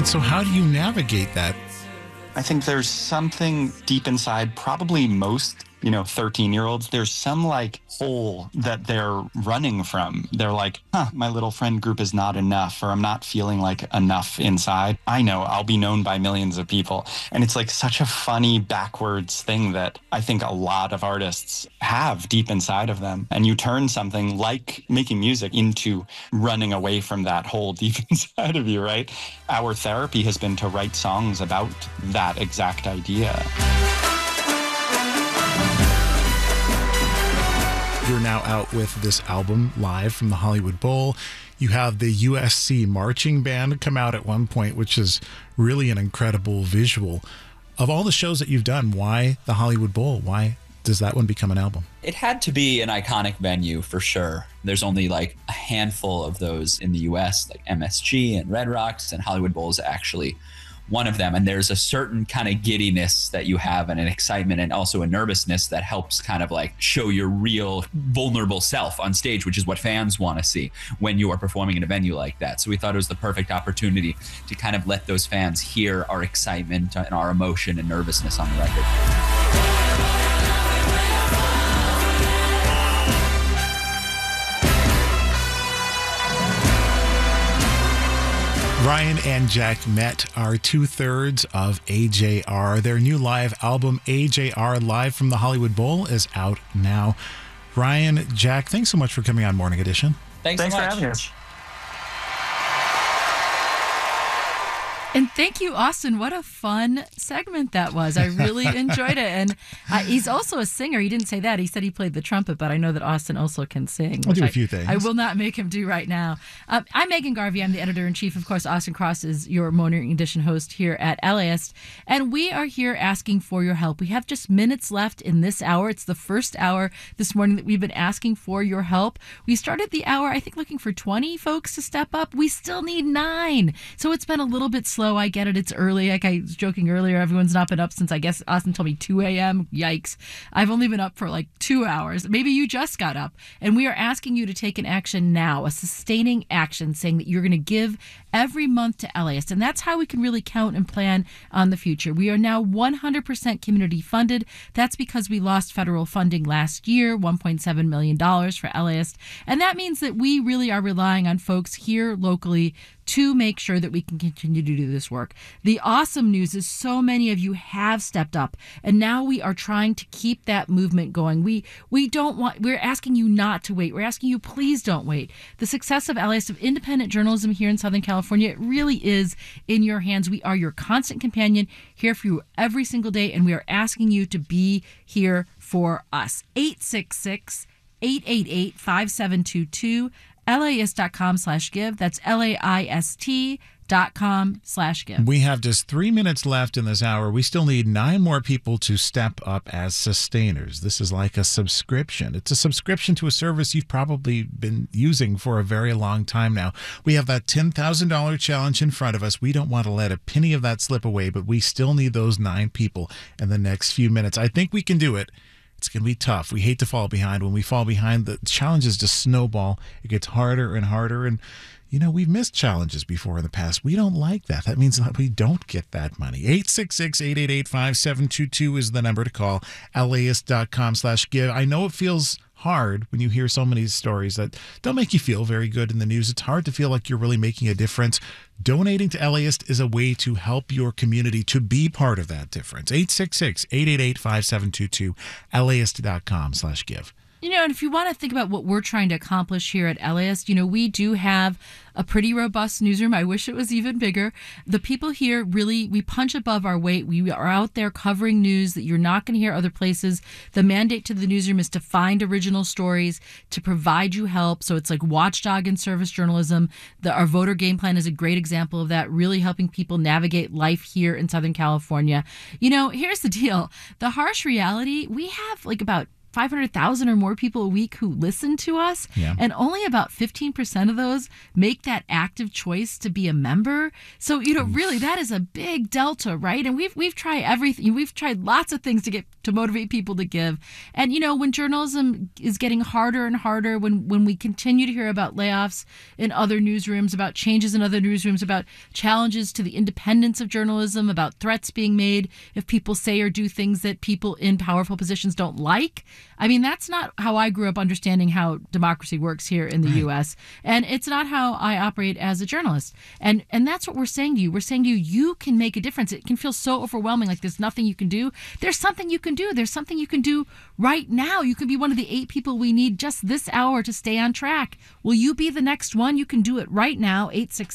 Ryan, so how do you navigate that? I think there's something deep inside, probably most 13-year-olds, there's some like hole that they're running from. They're like, my little friend group is not enough, or I'm not feeling like enough inside. I know I'll be known by millions of people. And it's like such a funny backwards thing that I think a lot of artists have deep inside of them. And you turn something like making music into running away from that hole deep inside of you, right? Our therapy has been to write songs about that exact idea. You're now out with this album live from the Hollywood Bowl. You have the USC marching band come out at one point, which is really an incredible visual. Of all the shows that you've done, why the Hollywood Bowl? Why does that one become an album? It had to be an iconic venue for sure. There's only like a handful of those in the US, like MSG and Red Rocks, and Hollywood Bowl is actually one of them. And there's a certain kind of giddiness that you have, and an excitement, and also a nervousness that helps kind of like show your real vulnerable self on stage, which is what fans want to see when you are performing in a venue like that. So we thought it was the perfect opportunity to kind of let those fans hear our excitement and our emotion and nervousness on the record. Ryan and Jack Met are 2/3 of AJR. Their new live album, AJR Live from the Hollywood Bowl, is out now. Ryan, Jack, thanks so much for coming on Morning Edition. Thanks so much for having us. And thank you, Austin. What a fun segment that was. I really enjoyed it. And he's also a singer. He didn't say that. He said he played the trumpet, but I know that Austin also can sing. I'll do a few things. I will not make him do right now. I'm Megan Garvey. I'm the editor-in-chief. Of course, Austin Cross is your Morning Edition host here at LAist. And we are here asking for your help. We have just minutes left in this hour. It's the first hour this morning that we've been asking for your help. We started the hour, I think, looking for 20 folks to step up. We still need 9. So it's been a little bit slow. I get it. It's early. Like I was joking earlier, everyone's not been up since, I guess, Austin told me 2 a.m. Yikes. I've only been up for like 2 hours. Maybe you just got up. And we are asking you to take an action now, a sustaining action, saying that you're going to give every month to LAist. And that's how we can really count and plan on the future. We are now 100% community funded. That's because we lost federal funding last year, $1.7 million for LAist. And that means that we really are relying on folks here locally to make sure that we can continue to do this work. The awesome news is so many of you have stepped up, and now we are trying to keep that movement going. We're asking you not to wait. We're asking you, please don't wait. The success of LAist, of independent journalism here in Southern California, it really is in your hands. We are your constant companion, here for you every single day, and we are asking you to be here for us. 866-888-5722. LAist.com/give. That's LAIST.com/give. We have just 3 minutes left in this hour. We still need 9 more people to step up as sustainers. This is like a subscription. It's a subscription to a service you've probably been using for a very long time now. We have that $10,000 challenge in front of us. We don't want to let a penny of that slip away, but we still need those 9 people in the next few minutes. I think we can do it. It's going to be tough. We hate to fall behind. When we fall behind, the challenges just snowball. It gets harder and harder. And, we've missed challenges before in the past. We don't like that. That means that we don't get that money. 866-888-5722 is the number to call. LAist.com/give. I know it feels hard when you hear so many stories that don't make you feel very good in the news. It's hard to feel like you're really making a difference. Donating to LAist is a way to help your community to be part of that difference. 866-888-5722, LAist.com/give. And if you want to think about what we're trying to accomplish here at LAist, we do have a pretty robust newsroom. I wish it was even bigger. The people here really, we punch above our weight. We are out there covering news that you're not going to hear other places. The mandate to the newsroom is to find original stories, to provide you help. So it's like watchdog and service journalism. Our voter game plan is a great example of that, really helping people navigate life here in Southern California. Here's the deal. The harsh reality, we have like about 500,000 or more people a week who listen to us, Yeah. and only about 15% of those make that active choice to be a member. So, really, that is a big delta, right? And we've tried everything. We've tried lots of things to motivate people to give. And, when journalism is getting harder and harder, when we continue to hear about layoffs in other newsrooms, about changes in other newsrooms, about challenges to the independence of journalism, about threats being made if people say or do things that people in powerful positions don't like. I mean, that's not how I grew up understanding how democracy works here in the U.S. And it's not how I operate as a journalist. And that's what we're saying to you. We're saying to you, you can make a difference. It can feel so overwhelming, like there's nothing you can do. There's something you can do. There's something you can do right now. You can be one of the 8 people we need just this hour to stay on track. Will you be the next one? You can do it right now.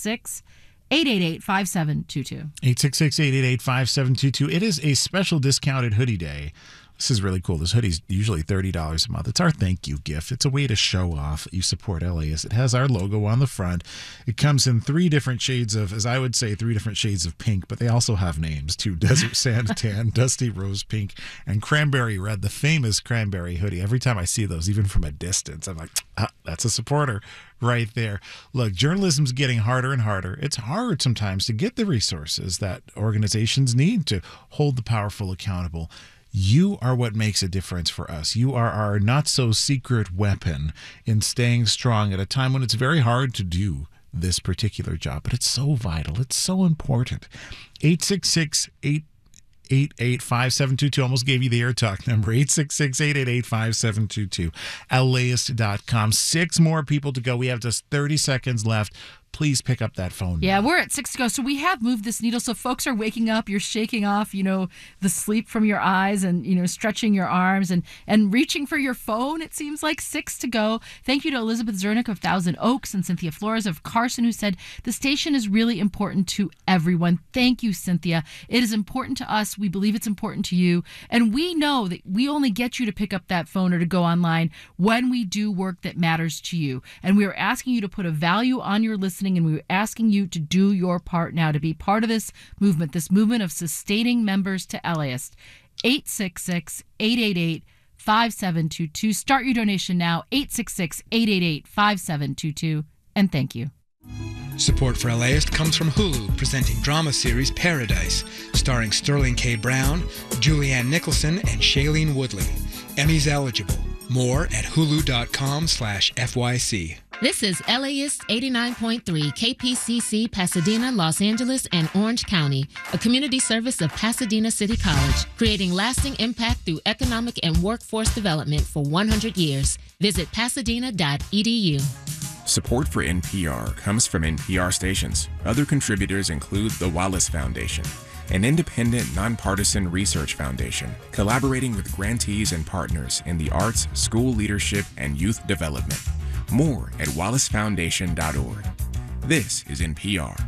866-888-5722. 866-888-5722. It is a special discounted hoodie day. This is really cool. This hoodie's usually $30 a month. It's our thank you gift. It's a way to show off that you support LAist. It has our logo on the front. It comes in 3 different shades of, as I would say, 3 different shades of pink, but they also have names too. Desert Sand Tan, Dusty Rose Pink, and Cranberry Red, the famous cranberry hoodie. Every time I see those, even from a distance, I'm like, that's a supporter right there. Look, journalism's getting harder and harder. It's hard sometimes to get the resources that organizations need to hold the powerful accountable. You are what makes a difference for us. You are our not-so-secret weapon in staying strong at a time when it's very hard to do this particular job. But it's so vital. It's so important. 866-888-5722. Almost gave you the Air Talk number. 866-888-5722. LAist.com. 6 more people to go. We have just 30 seconds left. Please pick up that phone. Yeah, we're at 6 to go. So we have moved this needle. So folks are waking up. You're shaking off, the sleep from your eyes and, stretching your arms and reaching for your phone. It seems like 6 to go. Thank you to Elizabeth Zernick of Thousand Oaks and Cynthia Flores of Carson, who said the station is really important to everyone. Thank you, Cynthia. It is important to us. We believe it's important to you. And we know that we only get you to pick up that phone or to go online when we do work that matters to you. And we are asking you to put a value on your listening, and we're asking you to do your part now, to be part of this movement of sustaining members to LAist. 866-888-5722. Start your donation now, 866-888-5722. And thank you. Support for LAist comes from Hulu, presenting drama series Paradise, starring Sterling K. Brown, Julianne Nicholson, and Shailene Woodley. Emmys eligible. More at hulu.com/FYC. This is LAist 89.3 KPCC, Pasadena, Los Angeles, and Orange County, a community service of Pasadena City College, creating lasting impact through economic and workforce development for 100 years. Visit pasadena.edu. Support for NPR comes from NPR stations. Other contributors include the Wallace Foundation, an independent, nonpartisan research foundation collaborating with grantees and partners in the arts, school leadership, and youth development. More at wallacefoundation.org. This is NPR.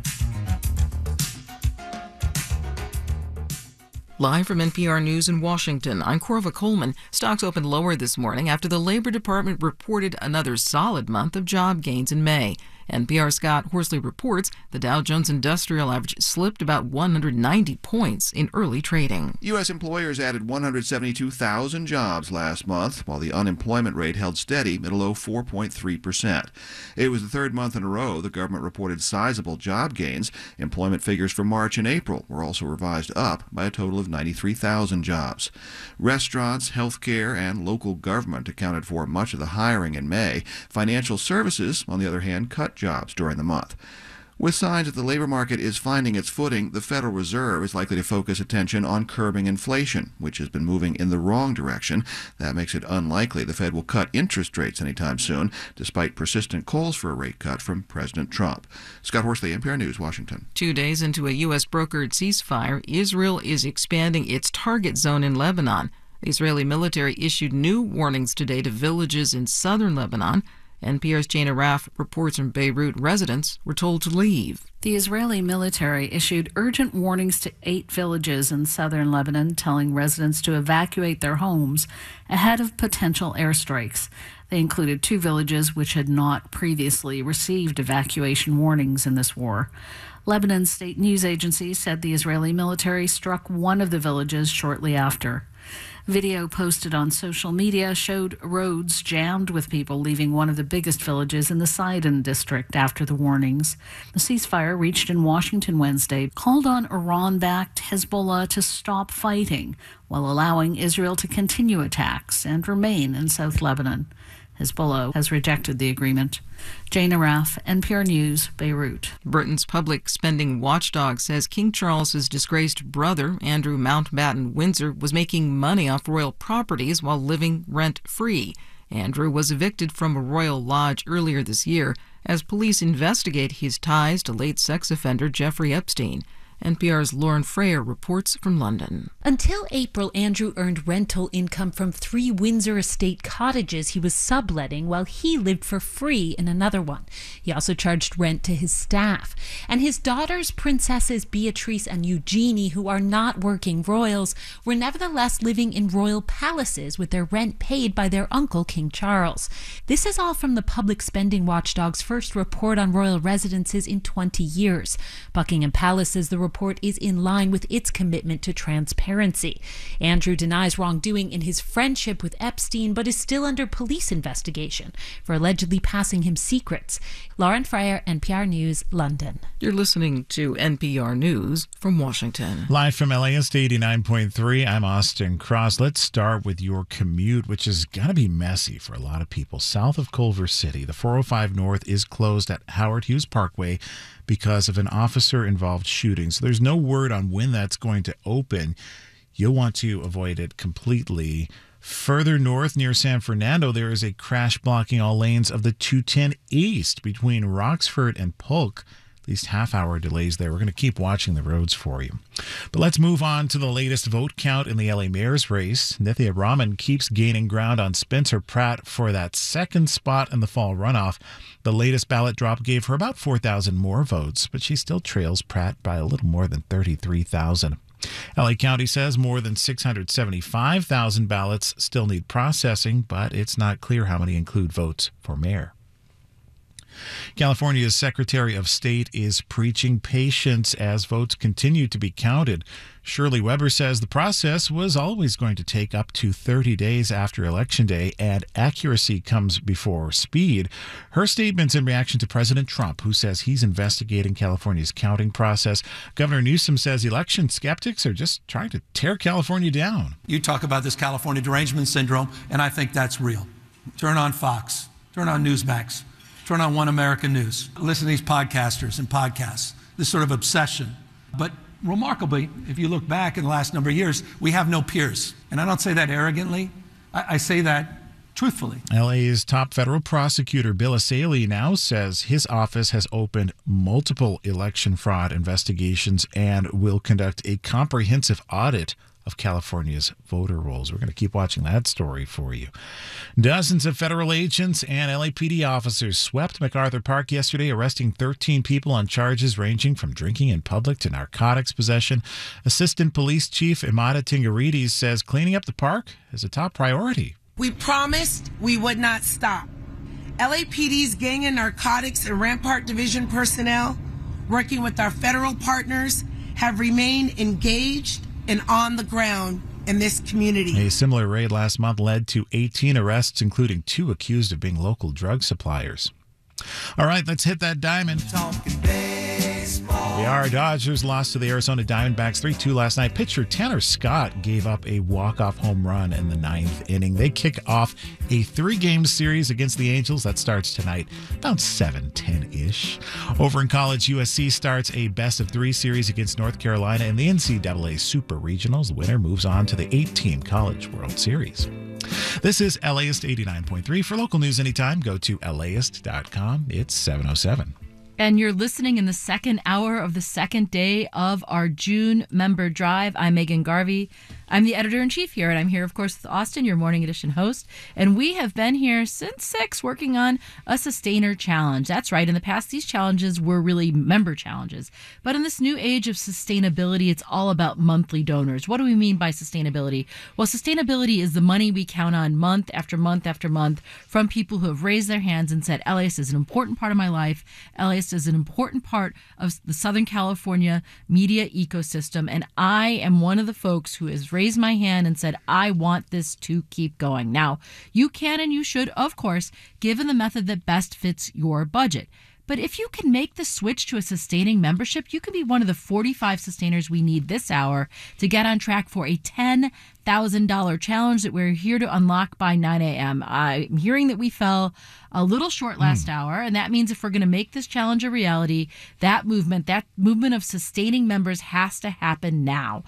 Live from NPR News in Washington, I'm Corva Coleman. Stocks opened lower this morning after the Labor Department reported another solid month of job gains in May. NPR's Scott Horsley reports the Dow Jones Industrial Average slipped about 190 points in early trading. U.S. employers added 172,000 jobs last month, while the unemployment rate held steady at a low 4.3%. It was the 3rd month in a row the government reported sizable job gains. Employment figures for March and April were also revised up by a total of 93,000 jobs. Restaurants, healthcare, and local government accounted for much of the hiring in May. Financial services, on the other hand, cut jobs during the month. With signs that the labor market is finding its footing, the Federal Reserve is likely to focus attention on curbing inflation, which has been moving in the wrong direction. That makes it unlikely the Fed will cut interest rates anytime soon, despite persistent calls for a rate cut from President Trump. Scott Horsley, NPR News, Washington. 2 days into a U.S. brokered ceasefire, Israel is expanding its target zone in Lebanon. The Israeli military issued new warnings today to villages in southern Lebanon. NPR's Jana Raff reports from Beirut residents were told to leave. The Israeli military issued urgent warnings to 8 villages in southern Lebanon, telling residents to evacuate their homes ahead of potential airstrikes. They included 2 villages which had not previously received evacuation warnings in this war. Lebanon's state news agency said the Israeli military struck one of the villages shortly after. Video posted on social media showed roads jammed with people leaving one of the biggest villages in the Sidon district after the warnings. The ceasefire reached in Washington Wednesday called on Iran-backed Hezbollah to stop fighting while allowing Israel to continue attacks and remain in South Lebanon. Hezbollah has rejected the agreement. Jane Araf, NPR News, Beirut. Britain's public spending watchdog says King Charles's disgraced brother, Andrew Mountbatten Windsor, was making money off royal properties while living rent-free. Andrew was evicted from a royal lodge earlier this year as police investigate his ties to late sex offender Jeffrey Epstein. NPR's Lauren Freyer reports from London. Until April, Andrew earned rental income from 3 Windsor estate cottages he was subletting while he lived for free in another one. He also charged rent to his staff. And his daughters, Princesses Beatrice and Eugenie, who are not working royals, were nevertheless living in royal palaces with their rent paid by their uncle, King Charles. This is all from the public spending watchdog's first report on royal residences in 20 years. Buckingham Palace says the report is in line with its commitment to transparency. Andrew denies wrongdoing in his friendship with Epstein, but is still under police investigation for allegedly passing him secrets. Lauren Freyer, NPR News, London. You're listening to NPR News from Washington. Live from LAist 89.3, I'm Austin Cross. Let's start with your commute, which is going to be messy for a lot of people. South of Culver City, the 405 North is closed at Howard Hughes Parkway because of an officer-involved shooting. So there's no word on when that's going to open. You'll want to avoid it completely. Further north near San Fernando, there is a crash blocking all lanes of the 210 East between Roxford and Polk. At least half-hour delays there. We're going to keep watching the roads for you. But let's move on to the latest vote count in the LA mayor's race. Nithya Raman keeps gaining ground on Spencer Pratt for that second spot in the fall runoff. The latest ballot drop gave her about 4,000 more votes, but she still trails Pratt by a little more than 33,000. LA County says more than 675,000 ballots still need processing, but it's not clear how many include votes for mayor. California's Secretary of State is preaching patience as votes continue to be counted. Shirley Weber says the process was always going to take up to 30 days after Election Day, and accuracy comes before speed. Her statement's in reaction to President Trump, who says he's investigating California's counting process. Governor Newsom says election skeptics are just trying to tear California down. You talk about this California derangement syndrome, and I think that's real. Turn on Fox, turn on Newsmax, turn on One American News. Listen to these podcasters and podcasts, this sort of obsession. But remarkably, if you look back in the last number of years, we have no peers. And I don't say that arrogantly. I say that truthfully. LA's top federal prosecutor, Bill Asalee, now says his office has opened multiple election fraud investigations and will conduct a comprehensive audit of California's voter rolls. We're going to keep watching that story for you. Dozens of federal agents and LAPD officers swept MacArthur Park yesterday, arresting 13 people on charges ranging from drinking in public to narcotics possession. Assistant Police Chief Imada Tingarides says cleaning up the park is a top priority. We promised we would not stop. LAPD's Gang and Narcotics and Rampart Division personnel, working with our federal partners, have remained engaged and on the ground in this community. A similar raid last month led to 18 arrests, including 2 accused of being local drug suppliers. All right, let's hit that diamond. The Dodgers lost to the Arizona Diamondbacks 3-2 last night. Pitcher Tanner Scott gave up a walk-off home run in the 9th inning. They kick off a 3-game series against the Angels that starts tonight, about 7:10-ish. Over in college, USC starts a best-of-3 series against North Carolina in the NCAA Super Regionals. The winner moves on to the 8-team College World Series. This is LAist 89.3. For local news anytime, go to LAist.com. It's 7:07. And you're listening in the second hour of the second day of our June member drive. I'm Megan Garvey. I'm the editor-in-chief here, and I'm here, of course, with Austin, your morning edition host. And we have been here since 6 working on a Sustainer Challenge. That's right. In the past, these challenges were really member challenges. But in this new age of sustainability, it's all about monthly donors. What do we mean by sustainability? Well, sustainability is the money we count on month after month after month from people who have raised their hands and said, LAist is an important part of my life. LAist is an important part of the Southern California media ecosystem. And I am one of the folks who has raised raised my hand and said, I want this to keep going. Now, you can and you should, of course, given the method that best fits your budget. But if you can make the switch to a sustaining membership, you can be one of the 45 sustainers we need this hour to get on track for a $10,000 challenge that we're here to unlock by 9 a.m. I'm hearing that we fell a little short last hour, and that means if we're going to make this challenge a reality, that movement of sustaining members has to happen now.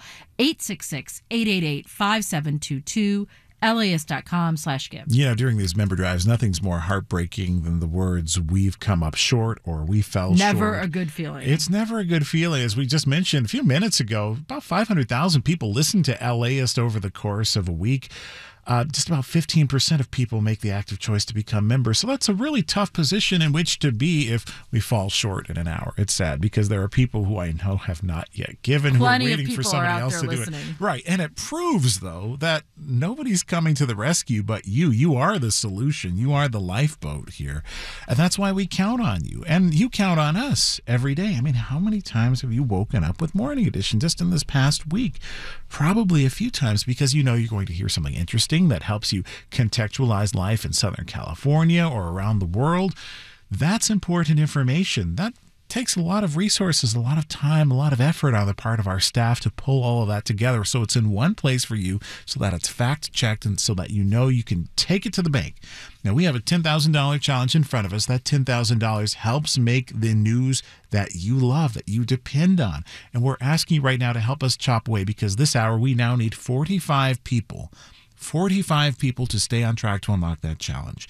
866-888-5722. LAist.com/give. During these member drives, nothing's more heartbreaking than the words, we've come up short or we fell short. Never a good feeling. It's never a good feeling. As we just mentioned a few minutes ago, about 500,000 people listened to LAist over the course of a week. Just about 15% of people make the active choice to become members. So that's a really tough position in which to be if we fall short in an hour. It's sad because there are people who I know have not yet given, Plenty who are waiting for somebody else to do it. Right. And it proves, though, that nobody's coming to the rescue but you. You are the solution. You are the lifeboat here. And that's why we count on you. And you count on us every day. I mean, how many times have you woken up with Morning Edition just in this past week? Probably a few times, because you know you're going to hear something interesting that helps you contextualize life in Southern California or around the world. That's important information. That takes a lot of resources, a lot of time, a lot of effort on the part of our staff to pull all of that together so it's in one place for you, so that it's fact-checked and so that you know you can take it to the bank. Now, we have a $10,000 challenge in front of us. That $10,000 helps make the news that you love, that you depend on. And we're asking you right now to help us chop away, because this hour we now need 45 people. 45 people to stay on track to unlock that challenge.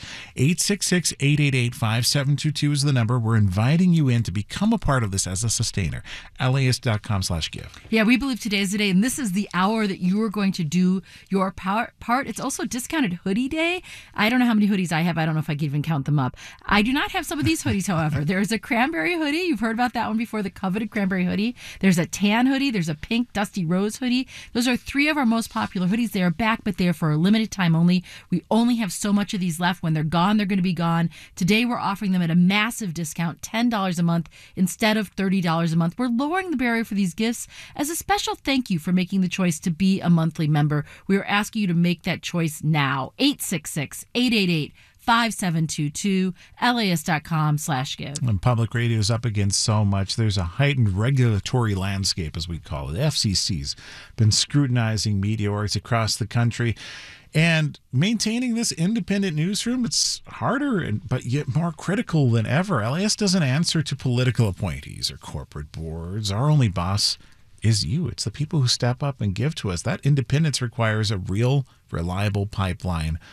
866-888-5722 is the number. We're inviting you in to become a part of this as a sustainer. LAist.com/give. Yeah, we believe today is the day, and this is the hour that you are going to do your part. It's also discounted hoodie day. I don't know how many hoodies I have. I don't know if I can even count them up. I do not have some of these hoodies, however. There's a cranberry hoodie. You've heard about that one before, the coveted cranberry hoodie. There's a tan hoodie. There's a pink dusty rose hoodie. Those are three of our most popular hoodies. They are back, but they are for a limited time only. We only have so much of these left. When they're gone, they're going to be gone. Today, we're offering them at a massive discount, $10 a month instead of $30 a month. We're lowering the barrier for these gifts as a special thank you for making the choice to be a monthly member. We are asking you to make that choice now. 866-888-5722, LAist.com/give. And public radio is up against so much. There's a heightened regulatory landscape, as we call it. The FCC's been scrutinizing media orgs across the country. And maintaining this independent newsroom, it's harder but yet more critical than ever. LAist doesn't answer to political appointees or corporate boards. Our only boss is you. It's the people who step up and give to us. That independence requires a real, reliable pipeline